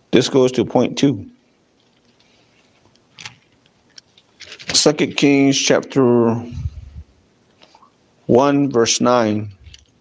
This goes to point 2. 2 Kings chapter 1 verse 9.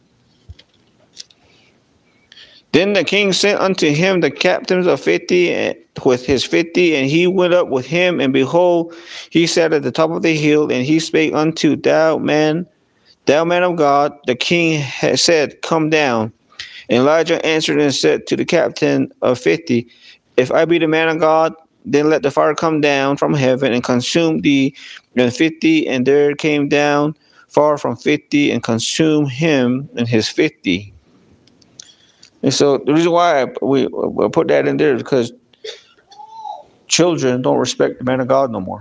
Then the king sent unto him the captains of 50 with his 50, and he went up with him, and behold, he sat at the top of the hill, and he spake unto thou man of God. The king had said, Come down. And Elijah answered and said to the captain of 50, If I be the man of God, then let the fire come down from heaven and consume thee and 50. And there came down far from 50 and consumed him and his 50. And so the reason why we put that in there is because children don't respect the man of God no more.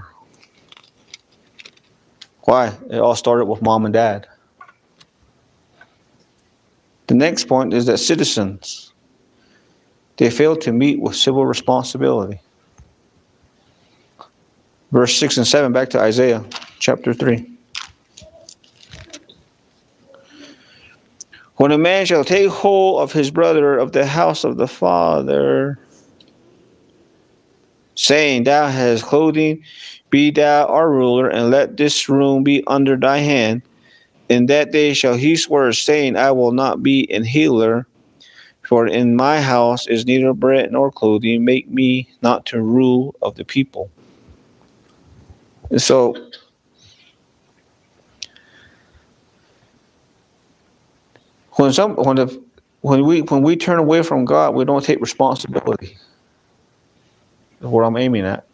Why? It all started with mom and dad. The next point is that citizens, they fail to meet with civil responsibility. Verse 6 and 7, back to Isaiah chapter 3. When a man shall take hold of his brother of the house of the father, saying, Thou hast clothing, be thou our ruler, and let this room be under thy hand. In that day shall he swear, saying, I will not be an healer, for in my house is neither bread nor clothing. Make me not to rule of the people. And so, when we turn away from God, we don't take responsibility. That's what I'm aiming at.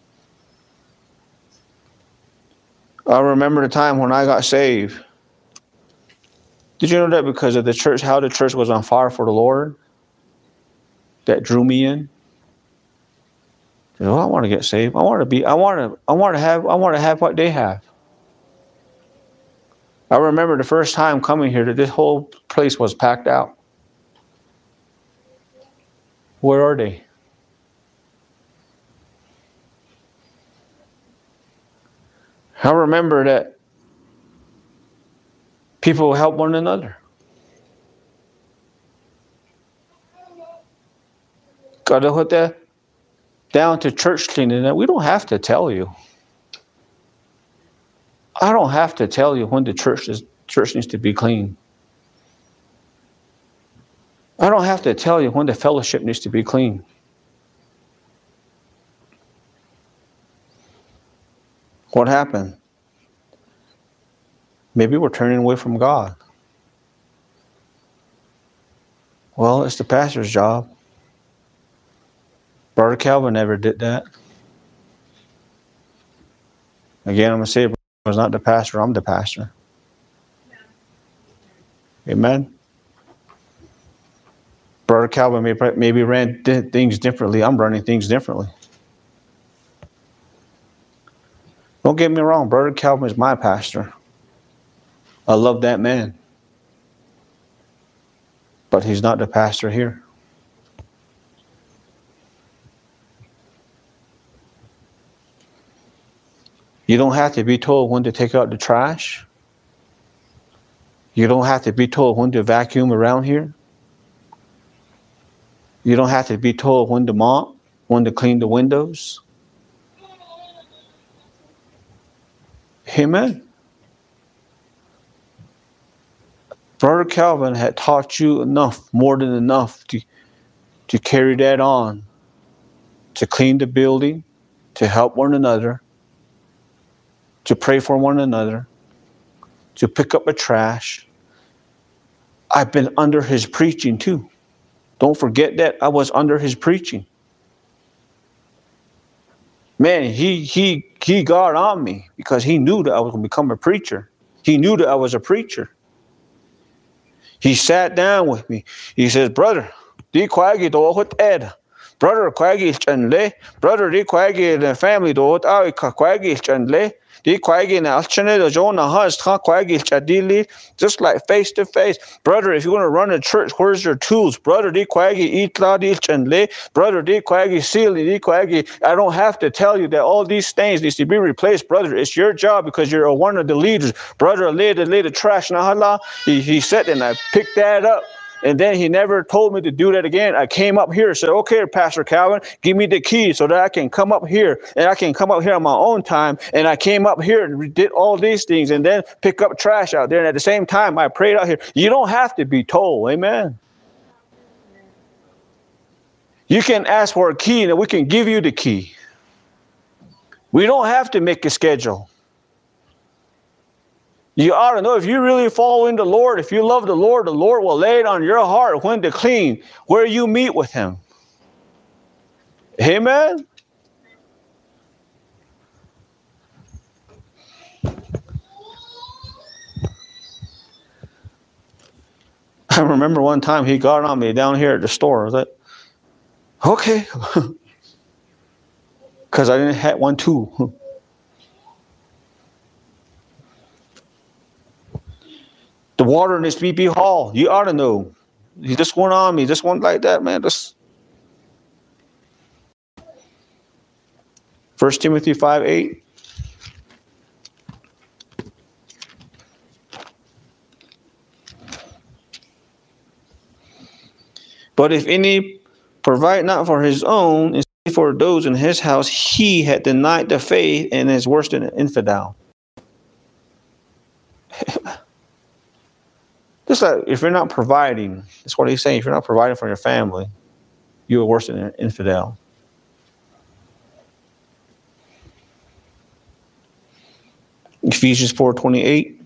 I remember the time when I got saved. Did you know that because of the church, how the church was on fire for the Lord, that drew me in? I want to get saved. I want to have what they have. I remember the first time coming here that this whole place was packed out. Where are they? I remember that people help one another. Got to put that down to church cleaning. That we don't have to tell you. I don't have to tell you when the church needs to be clean. I don't have to tell you when the fellowship needs to be clean. What happened? Maybe we're turning away from God. Well, it's the pastor's job. Brother Calvin never did that. Again, I'm going to say, I was not the pastor, I'm the pastor. Amen. Brother Calvin maybe ran things differently. I'm running things differently. Don't get me wrong, Brother Calvin is my pastor. I love that man. But he's not the pastor here. You don't have to be told when to take out the trash. You don't have to be told when to vacuum around here. You don't have to be told when to mop, when to clean the windows. Amen. Brother Calvin had taught you enough, more than enough, to carry that on, to clean the building, to help one another, to pray for one another, to pick up the trash. I've been under his preaching too. Don't forget that I was under his preaching. Man, he got on me because he knew that I was going to become a preacher. He knew that I was a preacher. He sat down with me. He says, brother, di kwagi do hot ed. Brother kwagi chanle. Brother di kwagi the family do hot ai kwagi chanle. Di kwagi na alchane do jona has kwagi chadili. Just like face to face. Brother, if you're going to run a church, where's your tools? Brother di kwagi itla di chanle. Brother di kwagi sili di kwagi. I don't have to tell you that all these things needs to be replaced, brother. It's your job because you're one of the leaders. Brother, lay the trash. He said, and I picked that up. And then he never told me to do that again. I came up here and said, okay, Pastor Calvin, give me the key so that I can come up here. And I can come up here on my own time. And I came up here and did all these things and then pick up trash out there. And at the same time, I prayed out here. You don't have to be told. Amen. You can ask for a key and we can give you the key. We don't have to make a schedule. You ought to know if you really follow in the Lord, if you love the Lord will lay it on your heart when to clean, where you meet with Him. Amen? I remember one time he got on me down here at the store. I was like, okay. Because I didn't have one too. The water in this BP hall, you ought to know. He just went on me, just went like that, man. Just 1 Timothy 5:8. But if any provide not for his own, and for those in his house, he had denied the faith and is worse than an infidel. Just like if you're not providing, that's what he's saying. If you're not providing for your family, you are worse than an infidel. Ephesians 4:28.